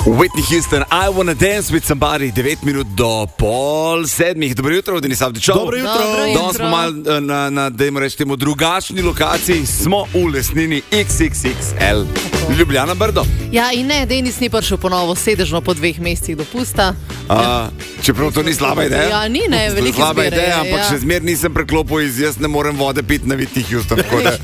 Whitney Houston, I Wanna Dance With Somebody, 9 minut do 6:30. Dobro jutro, Denis Avdićov. Dobro jutro. Danes smo malo na dajmo reči temu drugačni lokaciji, smo v lesnini XXXL Ljubljana Brdo. Ja, in ne, Denis ni prišel ponovo sedežno po 2 mesecih dopusta. Čeprav to ni slaba ideja. Ja, ni, ne, velika slaba izbira, ideja, ampak še zmer nisem preklopil iz jaz ne morem vode piti na Whitney Houston.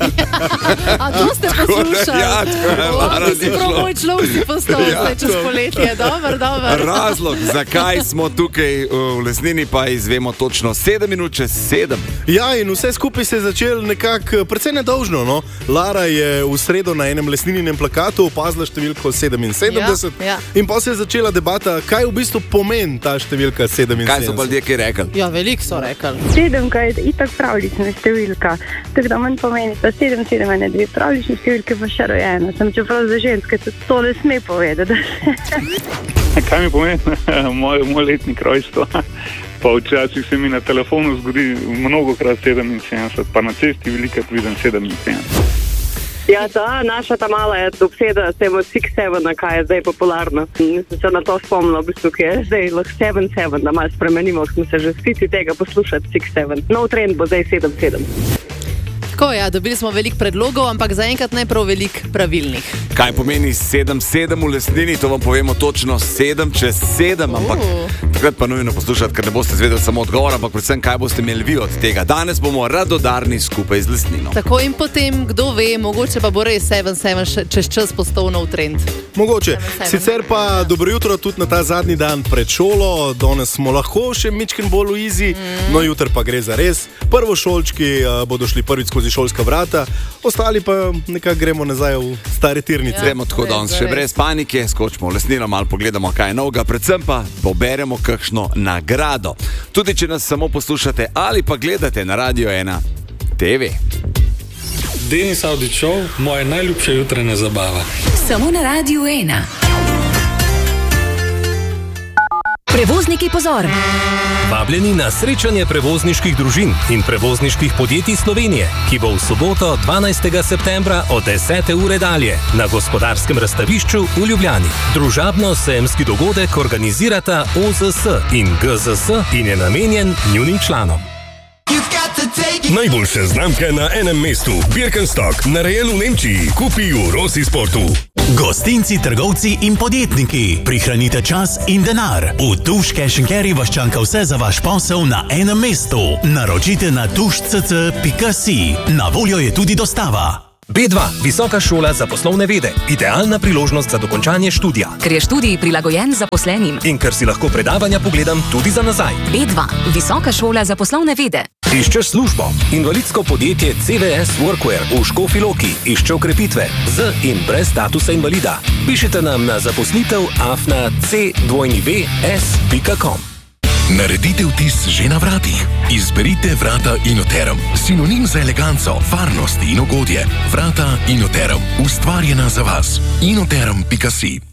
A to ste poslušali? Ja, ti si prav moj človek si postal zdaj čez poletje. Dobar. Razlog, zakaj smo tukaj v lesnini, pa izvemo točno 7 minut čez 7. Ja, in vse skupaj se je začelo nekako precej nedolžno. No? Lara je v sredo na enem lesnininem plakatu opazila številko 77 in pa se je začela debata, kaj v bistvu pomeni ta številka 77. Kaj so pa ljudje kaj rekli? Ja, veliko so rekli. 7 je itak pravlična številka, tako da manj pomeni, da 77 je 2 pravlične številke, pa še rojena. Sem čeprav za ženske to ne sme povedati. Kaj mi pomeni moj letnik rojstva? Pa včasih se mi na telefonu zgodi mnogokrat 77, pa na cesti velikrat vidim 77. Ja, naša ta mala je obseda s tem od 6-7, kaj je zdaj popularno. Nisem se na to spomnila, v bistvu, ki je zdaj lahko 7-7, da malo spremenimo, smo se že vsi tega poslušati 6-7. Nov trend bo zdaj 7-7. Tako, ja, dobili smo veliko predlogov, ampak zaenkrat ne prav veliko pravilnih. Kaj pomeni 7-7 v lesnini, to vam povemo točno 7 čez 7, ampak takrat pa nujno poslušati, ker ne boste zvedeli samo odgovor, ampak predvsem, kaj boste imeli vi od tega. Danes bomo radodarni skupaj z lesnino. Tako in potem, kdo ve, mogoče pa bo res 7-7 čez čas postal nov trend. Mogoče. Sicer pa dobro jutro tudi na ta zadnji dan pred šolo. Danes smo lahko še mičken bolj v izi, no jutr pa gre za res. Prvošolčki bodo šli prvič skozi šolska vrata, ostali pa nekako gremo nazaj v stare tirnice. Gremo tako danes še brez panike, skočimo v lesnino, malo pogledamo, kaj je novega, predvsem pa poberemo kakšno nagrado. Tudi če nas samo poslušate ali pa gledate na Radio 1 TV. Denis Avdićov, moja najljubša jutranja zabava. Samo na Radio 1. Prevozniki, pozor! Vabljeni na srečanje prevozniških družin in prevozniških podjetij Slovenije, ki bo v soboto 12. septembra od 10. ure dalje na Gospodarskem razstavišču v Ljubljani. Družabno-sejemski dogodek organizirata OZS in GZS in je namenjen njunim članom. Najboljše znamke na enem mestu. Birkenstock, narejen v Nemčiji, kupi v Rossi Sportu. Gostinci, trgovci in podjetniki, prihranite čas in denar. V Tuš Cash & Carry vas čaka vse za vaš posel na enem mestu. Naročite na tuš.cc. Na voljo je tudi dostava. B2, Visoka šola za poslovne vede. Idealna priložnost za dokončanje študija. Ker je študij prilagojen zaposlenim. In ker si lahko predavanja pogledam tudi za nazaj. B2, Visoka šola za poslovne vede. Iščeš službo? Invalidsko podjetje CVS Workwear v Škofji Loki išče okrepitve z in brez statusa invalida. Pišite nam na zaposlitev@c2vs.com. Naredite vtis že na vratih. Izberite vrata Inoterum. Sinonim za eleganco, varnost in ugodje. Vrata Inoterum. Ustvarjena za vas. Inoterum.si